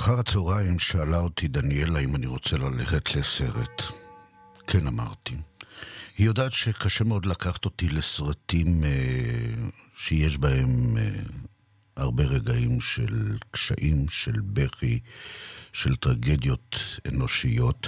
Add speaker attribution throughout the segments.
Speaker 1: אחר הצהריים שאלה אותי דניאלה אם אני רוצה ללכת לסרט. כן, אמרתי. היא יודעת שקשה מאוד לקחת אותי לסרטים שיש בהם הרבה רגעים של קשיים, של בכי, של טרגדיות אנושיות.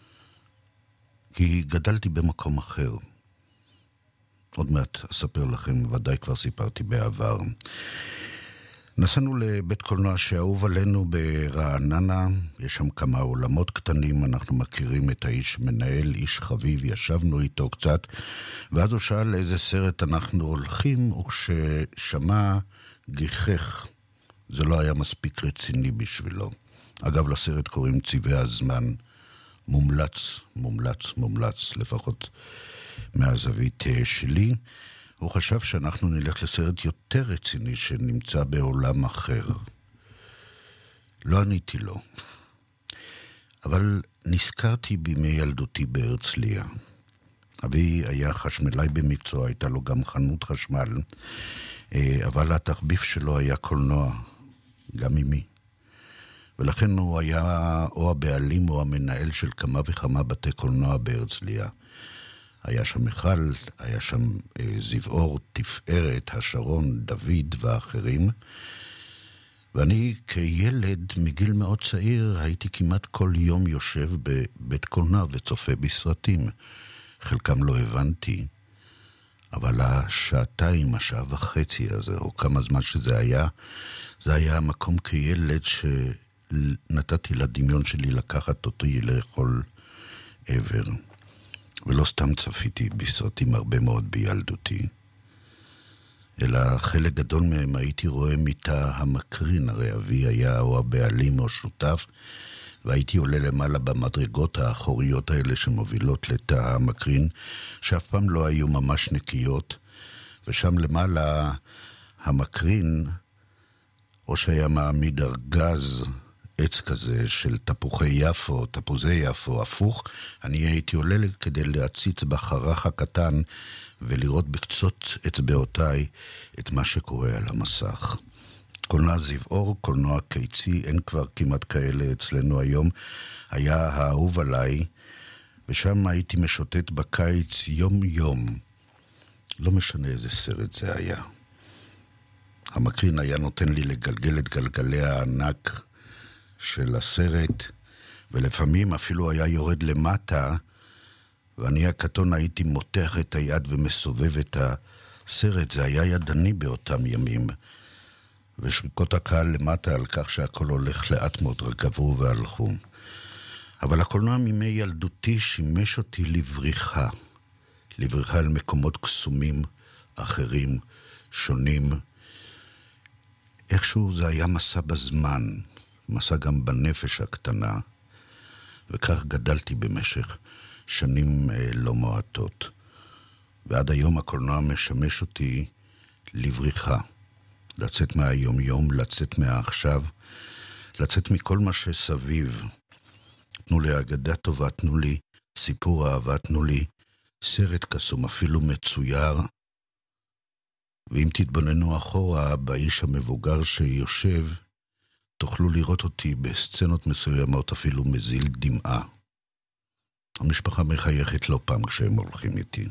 Speaker 1: כי גדלתי במקום אחר. עוד מעט אספר לכם, ודאי כבר סיפרתי בעבר. נסענו לבית קולנוע שאהוב עלינו ברעננה, יש שם כמה עולמות קטנים, אנחנו מכירים את האיש מנהל, איש חביב, ישבנו איתו קצת, ואז הוא שאל לאיזה סרט אנחנו הולכים, וכששמע גיחך, זה לא היה מספיק רציני בשבילו. אגב, לסרט קוראים צבעי הזמן, מומלץ, מומלץ, מומלץ, לפחות מהזווית שלי. הוא חשב שאנחנו נלך לסרט יותר רציני שנמצא בעולם אחר. לא עניתי לו. אבל נזכרתי בימי ילדותי בהרצליה. אבי היה חשמלאי במקצוע, הייתה לו גם חנות חשמל, אבל התחביב שלו היה קולנוע, גם עימי. ולכן הוא היה או הבעלים או המנהל של כמה וכמה בתי קולנוע בהרצליה. היה שם מיכל, היה שם זיו אור, תפארת, השרון, דוד ואחרים. ואני כילד מגיל מאוד צעיר הייתי כמעט כל יום יושב בבית קולנוע וצופה בסרטים. חלקם לא הבנתי, אבל השעתיים, השעה וחצי הזה, או כמה זמן שזה היה, זה היה המקום כילד שנתתי לדמיון שלי לקחת אותי לאכול עבר. ולא סתם צפיתי בסרטים הרבה מאוד בילדותי, אלא חלק גדול מהם הייתי רואה מתא המקרין, הרי אבי היה או הבעלים או שותף, והייתי עולה למעלה במדרגות האחוריות האלה שמובילות לתא המקרין, שאף פעם לא היו ממש נקיות, ושם למעלה המקרין, או שהיה מעמיד ארגז, עץ כזה של תפוחי יפו, תפוזי יפו, הפוך, אני הייתי עולה כדי להציץ בחרך הקטן ולראות בקצות אצבעותיי את מה שקורה על המסך. קולנוע זיו אור, קולנוע קיצי, אין כבר כמעט כאלה אצלנו היום, היה האהוב עליי, ושם הייתי משוטט בקיץ יום יום. לא משנה איזה סרט זה היה. המקרין היה נותן לי לגלגל את גלגלי הענק של הסרט, ולפעמים אפילו היה יורד למטה, ואני הקטון הייתי מותח את היד ומסובב את הסרט. זה היה ידני באותם ימים, ושריקות הקהל למטה על כך שהכל הולך לאט מאוד רגבו והלכו. אבל הקולנוע מימי ילדותי שימש אותי לבריחה, לבריחה אל מקומות קסומים אחרים, שונים. איכשהו זה היה מסע בזמן, מסע גם בנפש הקטנה, וכך גדלתי במשך שנים לא מועטות. ועד היום הקולנוע משמש אותי לבריחה, לצאת מהיום יום, לצאת מהעכשיו, לצאת מכל מה שסביב. תנו לי אגדה טובה, תנו לי סיפור אהבה, תנו לי סרט קסום, אפילו מצויר. ואם תתבוננו אחורה באיש המבוגר שיושב, תוכלו לראות אותי בסצנות מסוימות אפילו מזיל דמעה. המשפחה מחייכת לא פעם כשהם הולכים איתי.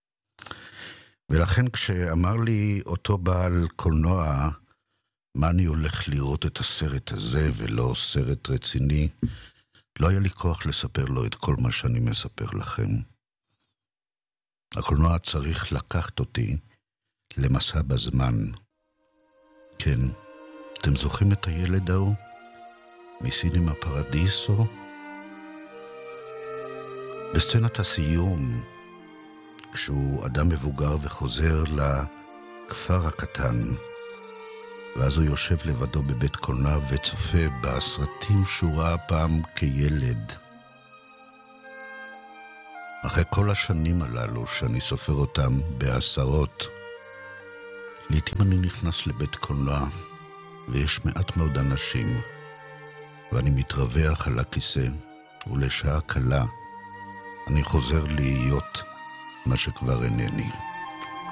Speaker 1: ולכן כשאמר לי אותו בעל קולנוע, מה אני הולך לראות את הסרט הזה ולא סרט רציני, לא היה לי כוח לספר לו את כל מה שאני מספר לכם. הקולנוע צריך לקחת אותי למסע בזמן. כן, אתם זוכרים את הילד ההוא? מסינמה פרדיסו? בסצנת הסיום, כשהוא אדם מבוגר וחוזר לכפר הקטן, ואז הוא יושב לבדו בבית קולנוע וצופה בסרטים שהוא ראה פעם כילד. אחרי כל השנים הללו שאני סופר אותם בעשרות, לעתים אני נכנס לבית קולנוע ויש מעט מאוד אנשים, ואני מתרווח על הכיסא, ולשעה קלה אני חוזר להיות מה שכבר אינני.